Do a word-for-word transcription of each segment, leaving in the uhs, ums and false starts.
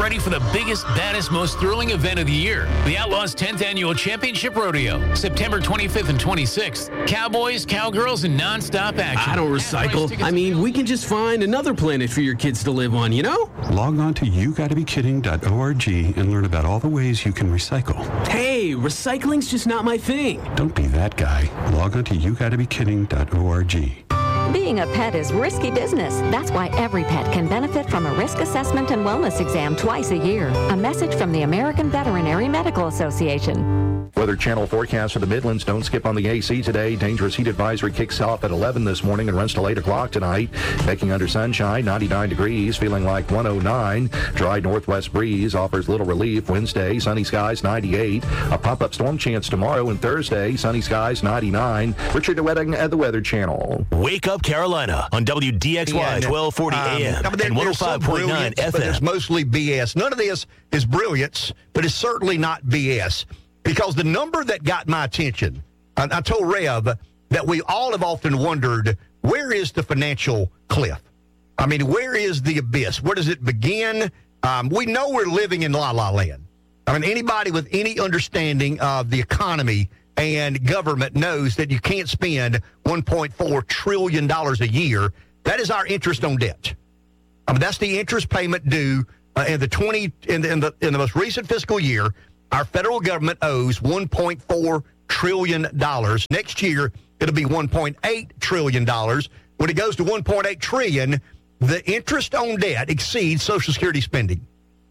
ready for the biggest, baddest, most thrilling event of the year. The Outlaws' tenth Annual Championship Rodeo. September twenty-fifth and twenty-sixth. Cowboys, cowgirls, and non-stop action. I don't recycle. I mean, we can just find another planet for your kids to live on, you know? Log on to you gotta be kidding dot org and learn about all the ways you can recycle. Hey, recycling's just not my thing. Don't be that guy. Log on to you gotta be kidding dot org. Being a pet is risky business. That's why every pet can benefit from a risk assessment and wellness exam twice a year. A message from the American Veterinary Medical Association. Weather Channel forecast for the Midlands. Don't skip on the A C today. Dangerous heat advisory kicks off at eleven this morning and runs till eight o'clock tonight. Making under sunshine, ninety-nine degrees, feeling like one oh nine. Dry northwest breeze offers little relief. Wednesday, sunny skies, ninety-eight. A pop-up storm chance tomorrow and Thursday, sunny skies, ninety-nine. Richard DeWetting at the Weather Channel. Wake up Carolina on W D X Y and, twelve forty um, A M I mean, and one oh five point nine F M. But it's mostly B S. None of this is brilliance, but it's certainly not B S. Because the number that got my attention, I, I told Rev that we all have often wondered, where is the financial cliff? I mean, where is the abyss? Where does it begin? Um, we know we're living in la-la land. I mean, anybody with any understanding of the economy and government knows that you can't spend one point four trillion dollars a year. That is our interest on debt. I mean, that's the interest payment due uh, in the twenty in the, in the in the most recent fiscal year. Our federal government owes one point four trillion dollars. Next year, it'll be one point eight trillion dollars. When it goes to one point eight trillion dollars, the interest on debt exceeds Social Security spending.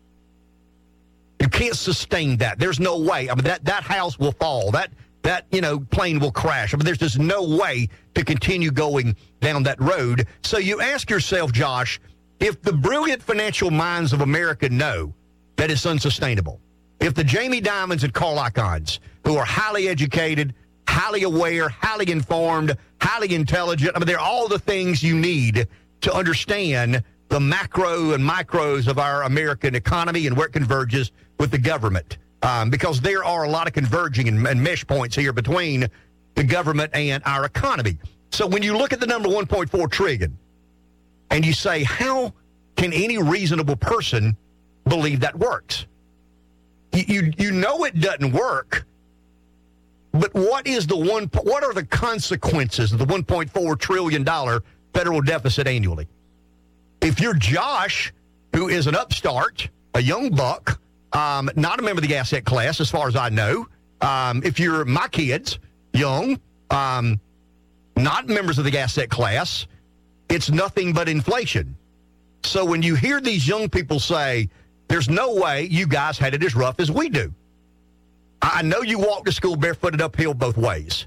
You can't sustain that. There's no way. I mean, that, that house will fall. That, that, you know, plane will crash. I mean, there's just no way to continue going down that road. So you ask yourself, Josh, if the brilliant financial minds of America know that it's unsustainable, if the Jamie Dimons and Carl Icahns, who are highly educated, highly aware, highly informed, highly intelligent, I mean, they're all the things you need to understand the macro and micros of our American economy and where it converges with the government. Um, because there are a lot of converging and, and mesh points here between the government and our economy. So when you look at the number one point four trillion and you say, how can any reasonable person believe that works? You, you you know it doesn't work, but what is the one? What are the consequences of the one point four trillion dollars federal deficit annually? If you're Josh, who is an upstart, a young buck, um, not a member of the asset class, as far as I know. Um, if you're my kids, young, um, not members of the asset class, it's nothing but inflation. So when you hear these young people say, there's no way you guys had it as rough as we do. I know you walked to school barefooted uphill both ways.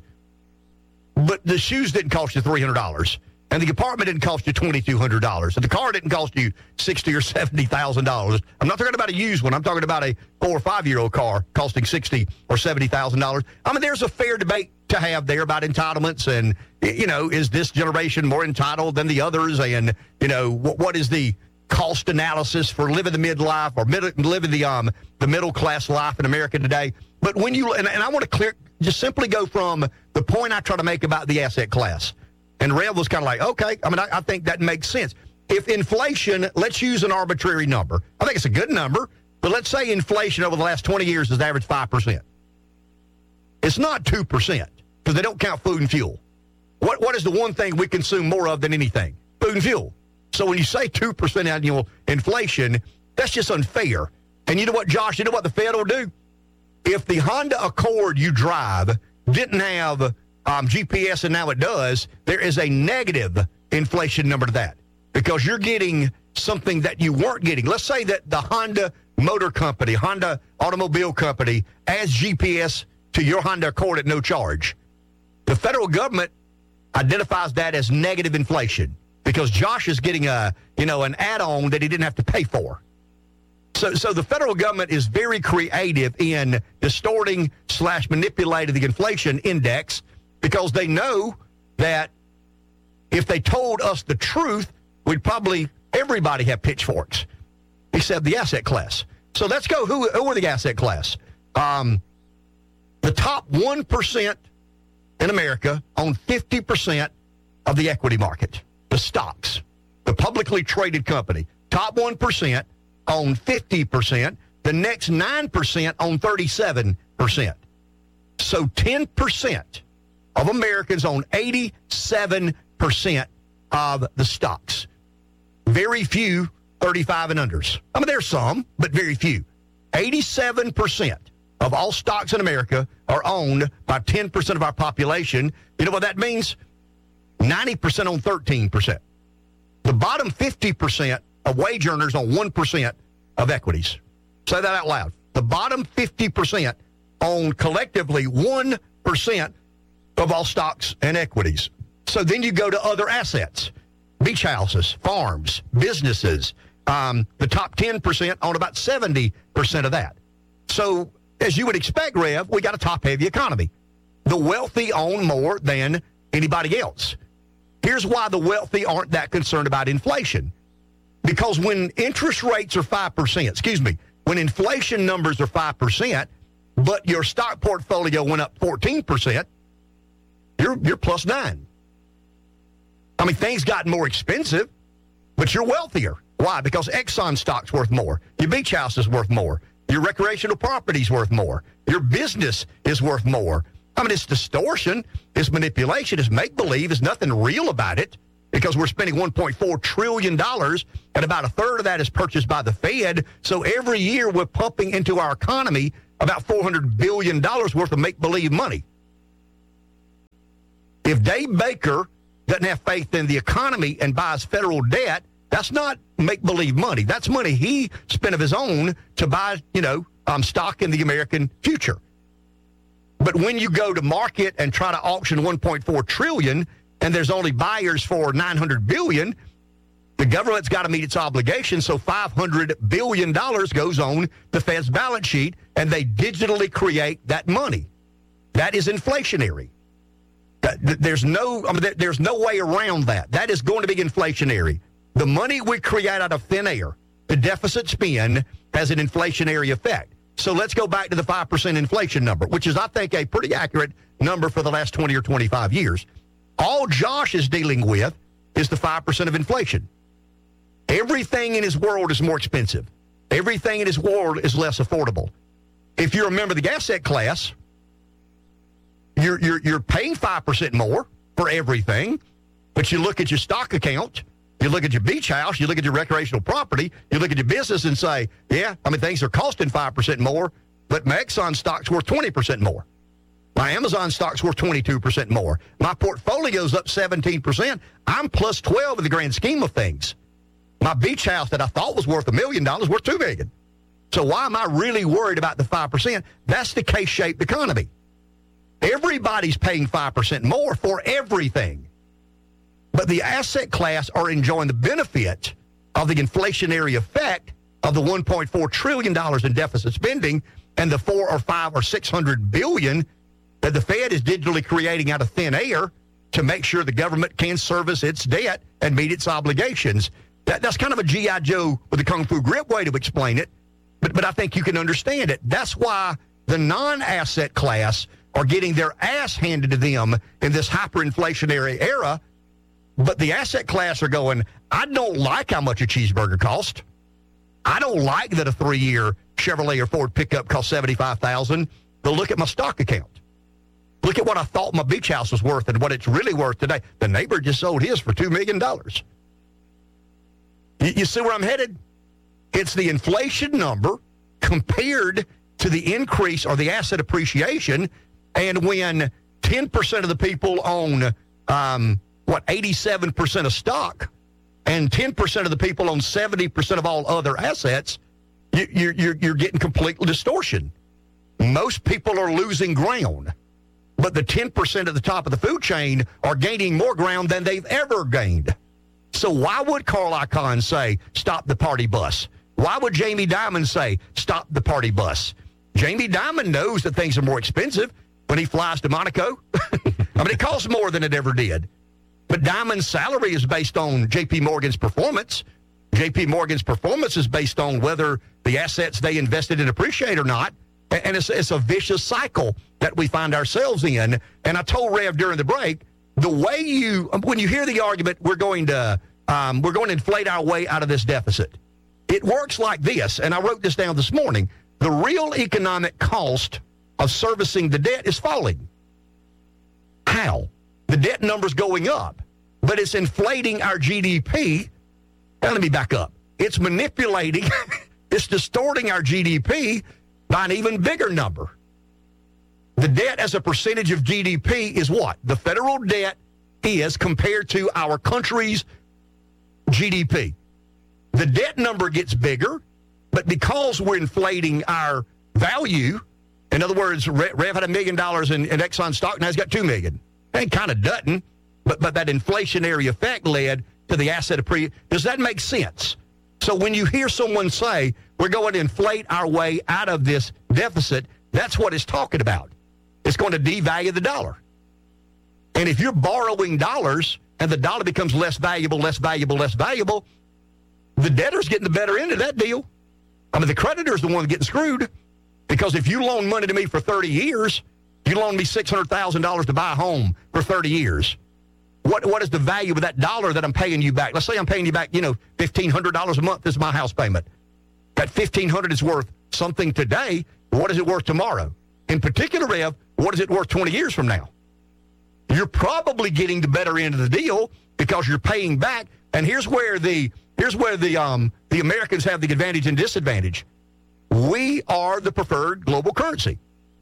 But the shoes didn't cost you three hundred dollars. And the apartment didn't cost you twenty-two hundred dollars. And the car didn't cost you sixty thousand dollars or seventy thousand dollars. I'm not talking about a used one. I'm talking about a four or five-year-old car costing sixty thousand dollars or seventy thousand dollars. I mean, there's a fair debate to have there about entitlements and, you know, is this generation more entitled than the others? And, you know, what, what is the cost analysis for living the midlife or mid, living the um the middle class life in America today? But when you and, and I want to clear just simply go from the point I try to make about the asset class, and Rev was kind of like, okay, I mean, I, I think that makes sense. If inflation, let's use an arbitrary number. I think it's a good number, but let's say inflation over the last twenty years has averaged five percent. It's not two percent because they don't count food and fuel. What what is the one thing we consume more of than anything? Food and fuel. So when you say two percent annual inflation, that's just unfair. And you know what, Josh? You know what the Fed will do? If the Honda Accord you drive didn't have um, G P S and now it does, there is a negative inflation number to that because you're getting something that you weren't getting. Let's say that the Honda Motor Company, Honda Automobile Company, adds G P S to your Honda Accord at no charge. The federal government identifies that as negative inflation because Josh is getting a, you know, an add-on that he didn't have to pay for. So, so the federal government is very creative in distorting slash manipulating the inflation index because they know that if they told us the truth, we'd probably, everybody have pitchforks except the asset class. So let's go, who, who are the asset class? Um, the top one percent in America own fifty percent of the equity market, the stocks, the publicly traded company. Top one percent own fifty percent. The next nine percent own thirty-seven percent. So ten percent of Americans own eighty-seven percent of the stocks. Very few thirty-five and unders. I mean, there's some, but very few. eighty-seven percent of all stocks in America are owned by ten percent of our population. You know what that means? ninety percent own thirteen percent. The bottom fifty percent of wage earners own one percent of equities. Say that out loud. The bottom fifty percent own collectively one percent of all stocks and equities. So then you go to other assets, beach houses, farms, businesses. Um, the top ten percent own about seventy percent of that. So as you would expect, Rev, we got a top-heavy economy. The wealthy own more than anybody else. Here's why the wealthy aren't that concerned about inflation. Because when interest rates are five percent, excuse me, when inflation numbers are five percent, but your stock portfolio went up fourteen percent, you're, you're plus nine. I mean, things got more expensive, but you're wealthier. Why? Because Exxon stock's worth more. Your beach house is worth more. Your recreational property's worth more. Your business is worth more. I mean, it's distortion, it's manipulation, it's make-believe, there's nothing real about it because we're spending one point four trillion dollars, and about a third of that is purchased by the Fed. So every year we're pumping into our economy about four hundred billion dollars worth of make-believe money. If Dave Baker doesn't have faith in the economy and buys federal debt, that's not make-believe money. That's money he spent of his own to buy, you know, um, stock in the American future. But when you go to market and try to auction one point four trillion dollars and there's only buyers for nine hundred billion dollars, the government's got to meet its obligations, so five hundred billion dollars goes on the Fed's balance sheet, and they digitally create that money. That is inflationary. There's no, I mean, there's no way around that. That is going to be inflationary. The money we create out of thin air, the deficit spend, has an inflationary effect. So let's go back to the five percent inflation number, which is, I think, a pretty accurate number for the last twenty or twenty-five years. All Josh is dealing with is the five percent of inflation. Everything in his world is more expensive. Everything in his world is less affordable. If you're a member of the asset class, you're, you're, you're paying five percent more for everything, but you look at your stock account, you look at your beach house, you look at your recreational property, you look at your business and say, yeah, I mean, things are costing five percent more, but my Exxon stock's worth twenty percent more. My Amazon stock's worth twenty-two percent more. My portfolio's up seventeen percent. I'm plus twelve in the grand scheme of things. My beach house that I thought was worth a million dollars worth two million. So why am I really worried about the five percent? That's the K-shaped economy. Everybody's paying five percent more for everything. But the asset class are enjoying the benefit of the inflationary effect of the one point four trillion dollars in deficit spending and the four or five or six hundred billion that the Fed is digitally creating out of thin air to make sure the government can service its debt and meet its obligations. That, that's kind of a G I. Joe with a Kung Fu grip way to explain it, but, but I think you can understand it. That's why the non-asset class are getting their ass handed to them in this hyperinflationary era. But the asset class are going, I don't like how much a cheeseburger cost. I don't like that a three-year Chevrolet or Ford pickup costs seventy-five thousand dollars. But look at my stock account. Look at what I thought my beach house was worth and what it's really worth today. The neighbor just sold his for two million dollars. You, you see where I'm headed? It's the inflation number compared to the increase or the asset appreciation. And when ten percent of the people own, um, what, eighty-seven percent of stock, and ten percent of the people own seventy percent of all other assets, you, you're, you're, you're getting complete distortion. Most people are losing ground, but the ten percent at the top of the food chain are gaining more ground than they've ever gained. So why would Carl Icahn say, stop the party bus? Why would Jamie Dimon say, stop the party bus? Jamie Dimon knows that things are more expensive when he flies to Monaco. I mean, it costs more than it ever did. But Dimon's salary is based on J P. Morgan's performance. J P. Morgan's performance is based on whether the assets they invested in appreciate or not. And it's, it's a vicious cycle that we find ourselves in. And I told Rev during the break, the way you, when you hear the argument, we're going to, um, we're going to inflate our way out of this deficit. It works like this, and I wrote this down this morning. The real economic cost of servicing the debt is falling. How? The debt number's going up, but it's inflating our G D P. Now, let me back up. It's manipulating, it's distorting our G D P by an even bigger number. The debt as a percentage of G D P is what? The federal debt is compared to our country's G D P. The debt number gets bigger, but because we're inflating our value, in other words, Rev had a million dollars in, in Exxon stock, now he's got two million. It kind of doesn't, but, but that inflationary effect led to the asset appreciation. Does that make sense? So when you hear someone say, we're going to inflate our way out of this deficit, that's what it's talking about. It's going to devalue the dollar. And if you're borrowing dollars and the dollar becomes less valuable, less valuable, less valuable, the debtor's getting the better end of that deal. I mean, the creditor's the one getting screwed, because if you loan money to me for thirty years, you loan me six hundred thousand dollars to buy a home for thirty years. What What is the value of that dollar that I'm paying you back? Let's say I'm paying you back, you know, fifteen hundred dollars a month is my house payment. That fifteen hundred dollars is worth something today. What is it worth tomorrow? In particular, Rev, what is it worth twenty years from now? You're probably getting the better end of the deal because you're paying back. And here's where the here's where the um the Americans have the advantage and disadvantage. We are the preferred global currency.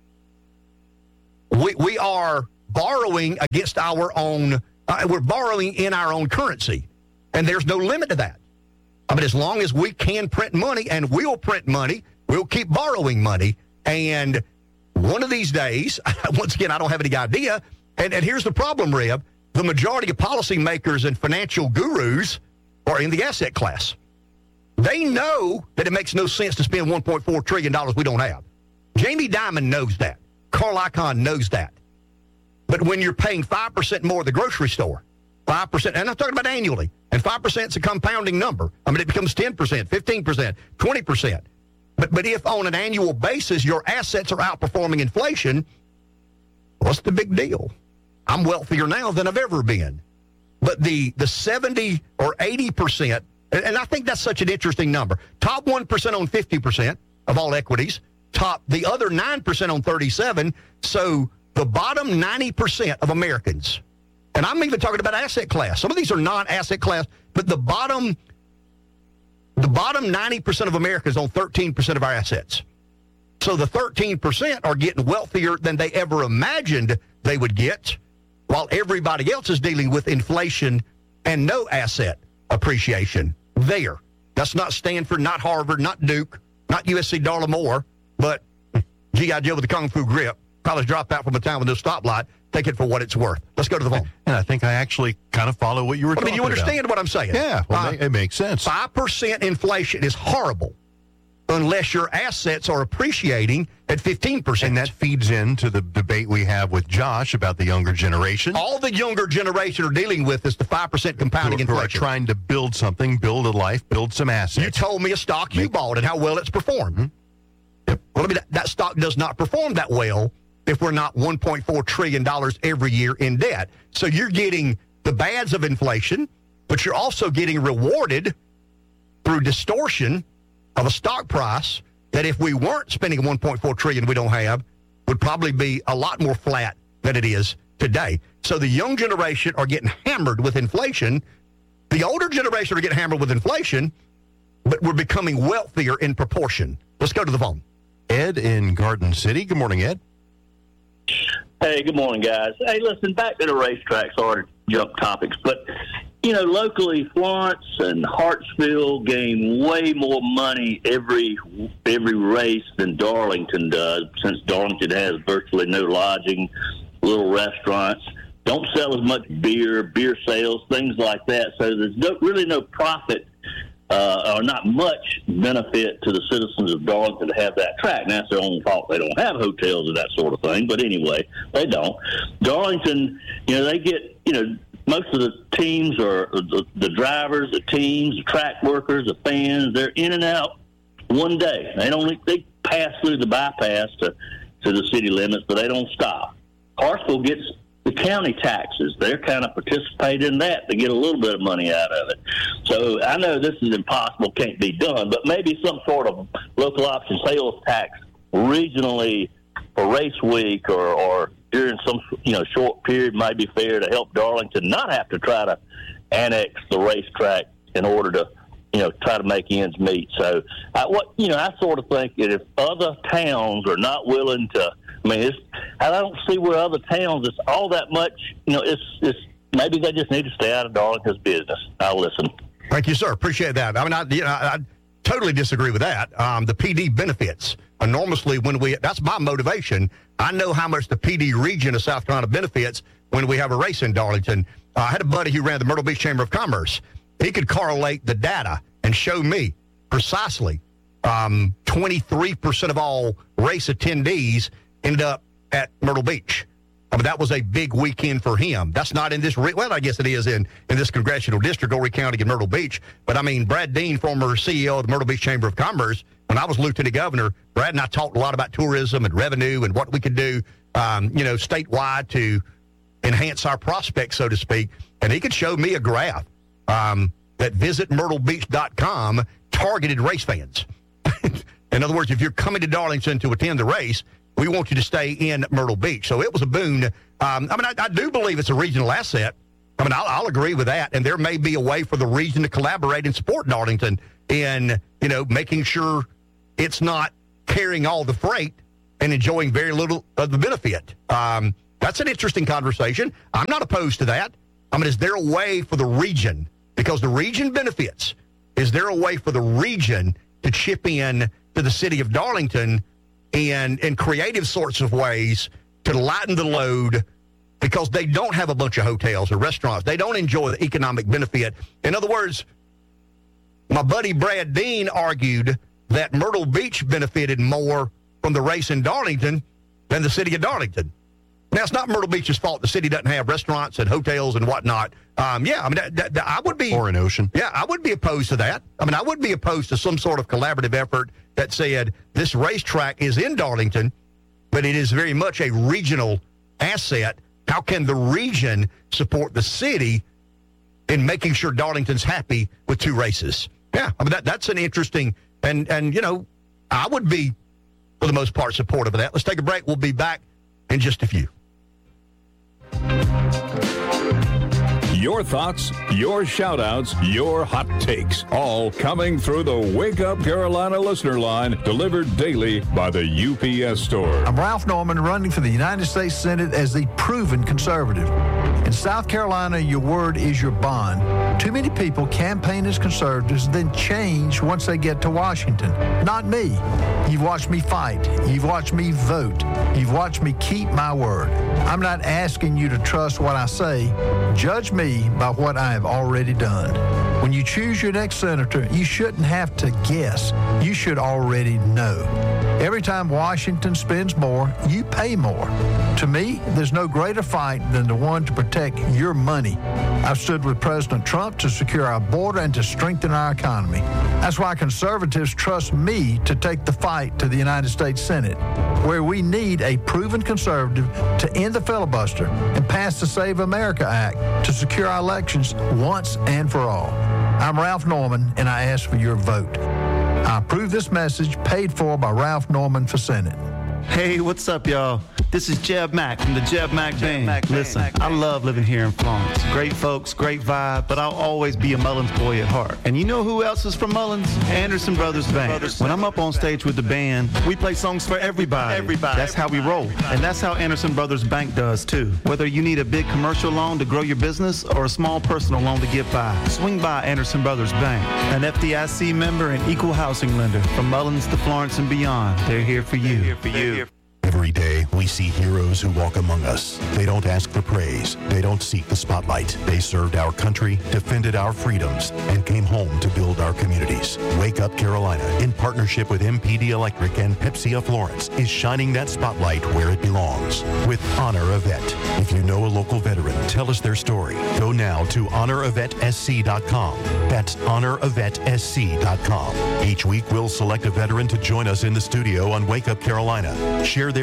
We we are borrowing against our own. Uh, we're borrowing in our own currency, and there's no limit to that. I mean, as long as we can print money, and we'll print money, we'll keep borrowing money. And one of these days, once again, I don't have any idea. And, and here's the problem, Rev. The majority of policymakers and financial gurus are in the asset class. They know that it makes no sense to spend one point four trillion dollars we don't have. Jamie Dimon knows that. Carl Icahn knows that. But when you're paying five percent more at the grocery store, five percent, and I'm talking about annually, and five percent is a compounding number. I mean, it becomes ten percent, fifteen percent, twenty percent. But, but if on an annual basis your assets are outperforming inflation, what's the big deal? I'm wealthier now than I've ever been. But the, the seventy or eighty percent, and, and I think that's such an interesting number. Top one percent on fifty percent of all equities, top the other nine percent on thirty-seven. So the bottom ninety percent of Americans, and I'm even talking about asset class. Some of these are non-asset class, but the bottom the bottom ninety percent of Americans own thirteen percent of our assets. So the thirteen percent are getting wealthier than they ever imagined they would get, while everybody else is dealing with inflation and no asset appreciation there. That's not Stanford, not Harvard, not Duke, not U S C Darla Moore, but G I. Joe with the Kung Fu grip. College dropout from a town with no stoplight. Take it for what it's worth. Let's go to the phone. And I think I actually kind of follow what you were I talking mean, you understand about. what I'm saying? Yeah, well, uh, it makes sense. five percent inflation is horrible unless your assets are appreciating at fifteen percent. And that feeds into the debate we have with Josh about the younger generation. All the younger generation are dealing with is the five percent compounding who, who inflation. are trying to build something, build a life, build some assets. You told me a stock you bought and how well it's performed. Mm-hmm. Yep. Well, I mean, that, that stock does not perform that well if we're not one point four trillion dollars every year in debt. So you're getting the bads of inflation, but you're also getting rewarded through distortion of a stock price that if we weren't spending one point four trillion dollars we don't have, would probably be a lot more flat than it is today. So the young generation are getting hammered with inflation. The older generation are getting hammered with inflation, but we're becoming wealthier in proportion. Let's go to the phone. Ed in Garden City. Good morning, Ed. Hey, good morning, guys. Hey, listen, back to the racetrack. Sorry to jump topics, but, you know, locally, Florence and Hartsville gain way more money every every race than Darlington does, since Darlington has virtually no lodging, little restaurants, don't sell as much beer, beer sales, things like that. So there's no, really no profit uh, or not much benefit to the citizens of Darlington to have that track. Now, that's their own fault. They don't have hotels and that sort of thing. But anyway, they don't. Darlington, you know, they get, you know, most of the teams are the, the drivers, the teams, the track workers, the fans. They're in and out one day. They don't. They pass through the bypass to, to the city limits, but they don't stop. Hartsville gets the county taxes. They're kind of participating in that to get a little bit of money out of it. So I know this is impossible, can't be done, but maybe some sort of local option sales tax regionally for race week or, or during some you know short period might be fair to help Darlington not have to try to annex the racetrack in order to you know try to make ends meet. So I, what you know I sort of think that if other towns are not willing to, I mean, it's, I don't see where other towns it's all that much. You know, it's it's maybe they just need to stay out of Darlington's business. I'll listen. Thank you, sir. Appreciate that. I mean, I, you know, I totally disagree with that. Um, the P D benefits enormously when we, that's my motivation. I know how much the P D region of South Carolina benefits when we have a race in Darlington. Uh, I had a buddy who ran the Myrtle Beach Chamber of Commerce. He could correlate the data and show me precisely um, twenty-three percent of all race attendees ended up at Myrtle Beach. I mean, that was a big weekend for him. That's not in this, re- well, I guess it is in, in this congressional district, Horry County and Myrtle Beach. But, I mean, Brad Dean, former C E O of the Myrtle Beach Chamber of Commerce, when I was lieutenant governor, Brad and I talked a lot about tourism and revenue and what we could do, um, you know, statewide to enhance our prospects, so to speak. And he could show me a graph um, that visit myrtle beach dot com targeted race fans. In other words, if you're coming to Darlington to attend the race, we want you to stay in Myrtle Beach. So it was a boon. Um, I mean, I, I do believe it's a regional asset. I mean, I'll, I'll agree with that. And there may be a way for the region to collaborate and support Darlington in, you know, making sure it's not carrying all the freight and enjoying very little of the benefit. Um, that's an interesting conversation. I'm not opposed to that. I mean, is there a way for the region, because the region benefits, is there a way for the region to chip in to the city of Darlington and in creative sorts of ways to lighten the load, because they don't have a bunch of hotels or restaurants. They don't enjoy the economic benefit. In other words, my buddy Brad Dean argued that Myrtle Beach benefited more from the race in Darlington than the city of Darlington. Now, it's not Myrtle Beach's fault the city doesn't have restaurants and hotels and whatnot. Um, yeah, I mean, that, that, that, I would be... Or an ocean. Yeah, I would be opposed to that. I mean, I would be opposed to some sort of collaborative effort that said this racetrack is in Darlington, but it is very much a regional asset. How can the region support the city in making sure Darlington's happy with two races? Yeah, I mean, that, that's an interesting... And, and, you know, I would be, for the most part, supportive of that. Let's take a break. We'll be back in just a few. Your thoughts, your shout-outs, your hot takes, all coming through the Wake Up Carolina listener line, delivered daily by the U P S store. I'm Ralph Norman, running for the United States Senate as the proven conservative. In South Carolina, your word is your bond. Too many people campaign as conservatives, then change once they get to Washington. Not me. You've watched me fight. You've watched me vote. You've watched me keep my word. I'm not asking you to trust what I say. Judge me by what I have already done. When you choose your next senator, you shouldn't have to guess. You should already know. Every time Washington spends more, you pay more. To me, there's no greater fight than the one to protect your money. I've stood with President Trump to secure our border and to strengthen our economy. That's why conservatives trust me to take the fight to the United States Senate, where we need a proven conservative to end the filibuster and pass the Save America Act to secure our elections once and for all. I'm Ralph Norman, and I ask for your vote. I approve this message, paid for by Ralph Norman for Senate. Hey, what's up, y'all? This is Jeb Mack from the Jeb Mack Band. Mack Listen, Mack I love living here in Florence. Great folks, great vibe, but I'll always be a Mullins boy at heart. And you know who else is from Mullins? Anderson Brothers Band. When I'm up on stage with the band, we play songs for everybody. Everybody. That's how we roll. And that's how Anderson Brothers Bank does, too. Whether you need a big commercial loan to grow your business or a small personal loan to get by, swing by Anderson Brothers Bank. An F D I C member and equal housing lender. From Mullins to Florence and beyond, they're here for you. They're here for you. Every day, we see heroes who walk among us. They don't ask for praise. They don't seek the spotlight. They served our country, defended our freedoms, and came home to build our communities. Wake Up Carolina, in partnership with M P D Electric and Pepsi of Florence, is shining that spotlight where it belongs with Honor a Vet. If you know a local veteran, tell us their story. Go now to honor a vet s c dot com. That's honor a vet s c dot com. Each week, we'll select a veteran to join us in the studio on Wake Up Carolina. Share their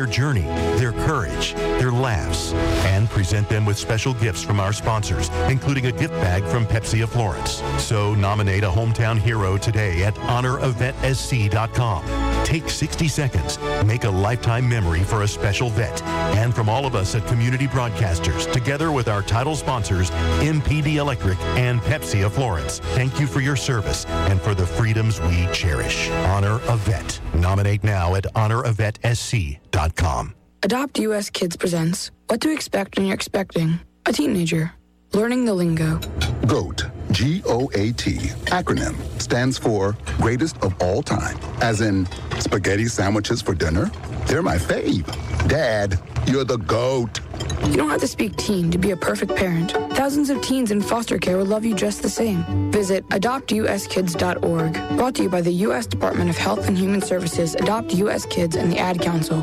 journey, their courage, their laughs, and present them with special gifts from our sponsors, including a gift bag from Pepsi of Florence. So nominate a hometown hero today at honor a vet s c dot com. Take sixty seconds, make a lifetime memory for a special vet. And from all of us at Community Broadcasters, together with our title sponsors, M P D Electric and Pepsi of Florence, thank you for your service and for the freedoms we cherish. Honor a Vet. Nominate now at honor a vet s c dot com. Adopt U S Kids presents What to Expect When You're Expecting a Teenager. Learning the lingo. GOAT, G O A T, acronym, stands for Greatest of All Time. As in, spaghetti sandwiches for dinner? They're my fave. Dad, you're the GOAT. You don't have to speak teen to be a perfect parent. Thousands of teens in foster care will love you just the same. Visit adopt u s kids dot org. Brought to you by the U S Department of Health and Human Services, Adopt U S Kids, and the Ad Council.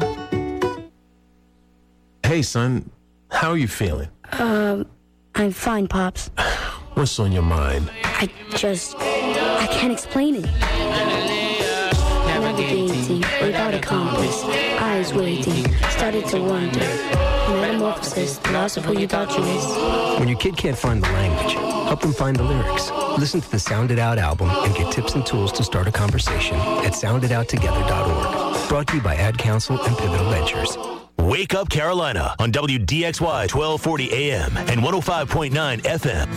Hey, son, how are you feeling? Um, I'm fine, Pops. What's on your mind? I just, I can't explain it. Navigating without a compass, eyes waiting, started to wonder. Metamorphosis, loss of who you thought you was. When your kid can't find the language, help them find the lyrics. Listen to the Sound It Out album and get tips and tools to start a conversation at sound it out together dot org. Brought to you by Ad Council and Pivotal Ventures. Wake Up Carolina on W D X Y twelve forty A M and one oh five point nine F M.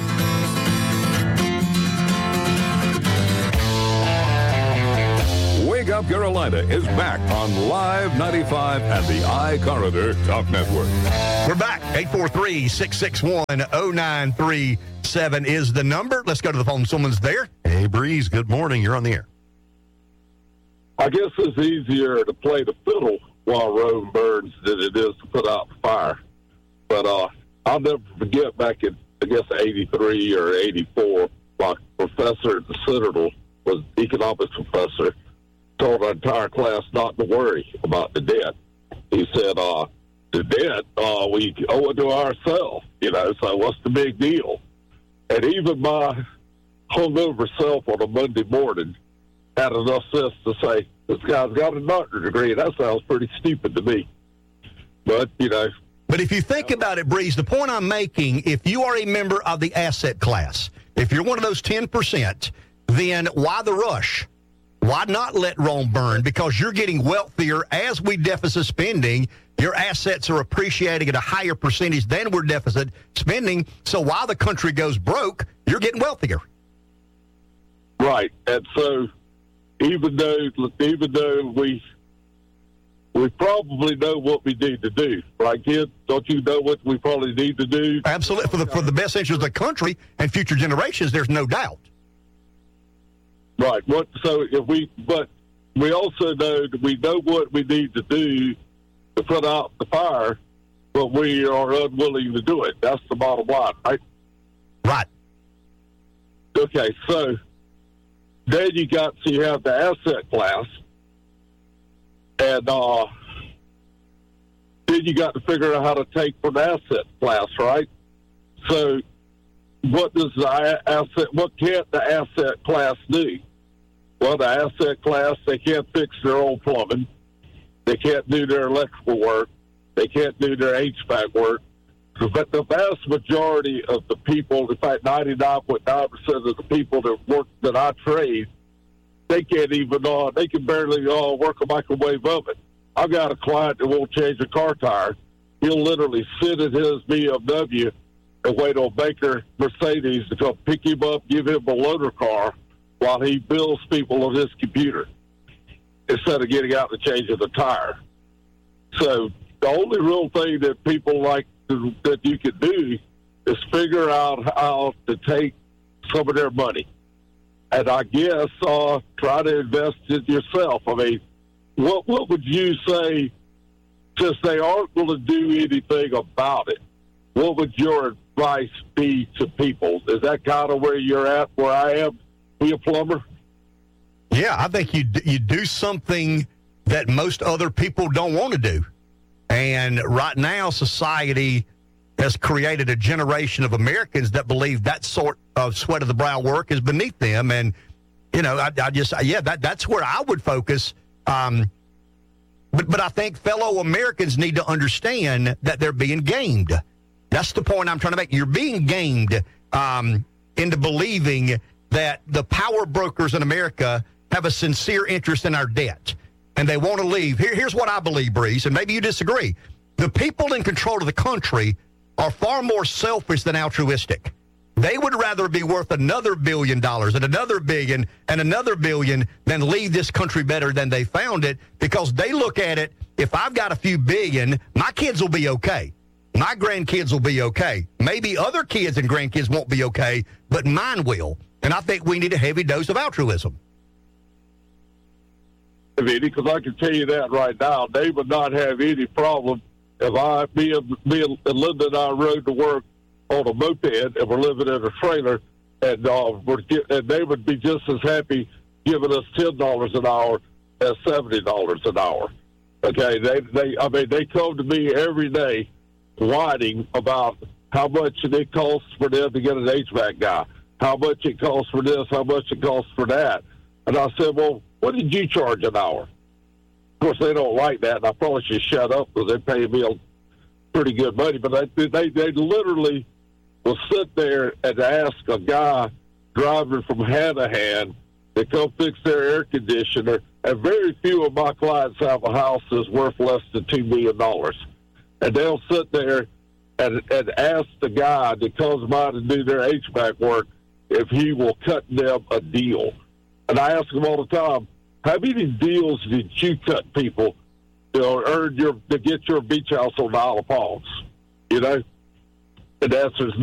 Wake Up Carolina is back on Live ninety-five and the iCorridor Talk Network. We're back. eight four three, six six one, oh nine three seven is the number. Let's go to the phone. Someone's there. Hey, Breeze, good morning. You're on the air. I guess it's easier to play the fiddle while Rome burns than it is to put out the fire. But uh, I'll never forget back in, I guess, eighty-three or eighty-four, my professor at the Citadel was economics professor, told our entire class not to worry about the debt. He said, uh, the debt, uh, we owe it to ourselves, you know, so what's the big deal? And even my hungover self on a Monday morning had enough sense to say, this guy's got a doctorate degree. That sounds pretty stupid to me. But, you know. But if you think about it, Breeze, the point I'm making, if you are a member of the asset class, if you're one of those ten percent, then why the rush? Why not let Rome burn? Because you're getting wealthier as we deficit spending. Your assets are appreciating at a higher percentage than we're deficit spending. So while the country goes broke, you're getting wealthier. Right. And so even though even though we we probably know what we need to do, right, kid? Don't you know what we probably need to do? Absolutely. For the for the best interest of the country and future generations, there's no doubt. Right. What? So if we, but we also know that we know what we need to do to put out the fire, but we are unwilling to do it. That's the bottom line, right? Right. Okay. So then you got so you have the asset class, and uh, then you got to figure out how to take from the asset class, right? So what does the asset? What can't the asset class do? Well, the asset class, they can't fix their own plumbing. They can't do their electrical work. They can't do their H V A C work. But the vast majority of the people, in fact, ninety-nine point nine percent of the people that work that I trade, they can't even, uh, they can barely uh, work a microwave oven. I've got a client that won't change a car tire. He'll literally sit in his B M W and wait on Baker Mercedes to come pick him up, give him a loaner car, while he bills people on his computer instead of getting out and changing the tire. So the only real thing that people like to, that you can do is figure out how to take some of their money. And I guess uh, try to invest in yourself. I mean, what what would you say, since they aren't going to do anything about it, what would your advice be to people? Is that kind of where you're at, where I am? Be a plumber? Yeah, I think you you do something that most other people don't want to do. And right now, society has created a generation of Americans that believe that sort of sweat of the brow work is beneath them. And, you know, I, I just, yeah, that that's where I would focus. Um, But, but I think fellow Americans need to understand that they're being gamed. That's the point I'm trying to make. You're being gamed um, into believing that the power brokers in America have a sincere interest in our debt, and they want to leave. Here, here's what I believe, Breeze, and maybe you disagree. The people in control of the country are far more selfish than altruistic. They would rather be worth another billion dollars and another billion and another billion than leave this country better than they found it, because they look at it, if I've got a few billion, my kids will be okay. My grandkids will be okay. Maybe other kids and grandkids won't be okay, but mine will. And I think we need a heavy dose of altruism. Because I can tell you that right now, they would not have any problem if I, me and, me and Linda and I rode to work on a moped and we're living in a trailer, and uh, we're get, and they would be just as happy giving us ten dollars an hour as seventy dollars an hour. Okay, they they I mean they come to me every day whining about how much it costs for them to get an H V A C guy, how much it costs for this, how much it costs for that. And I said, well, what did you charge an hour? Of course, they don't like that, and I probably should shut up because they pay me a pretty good money. But they, they, they literally will sit there and ask a guy driving from Hanahan to come fix their air conditioner, and very few of my clients have a house that's worth less than two million dollars. And they'll sit there and, and ask the guy that comes by to do their H V A C work if he will cut them a deal. And I ask them all the time, how many deals did you cut people to earn your to get your beach house on the Isle of Palms? You know? And the answer is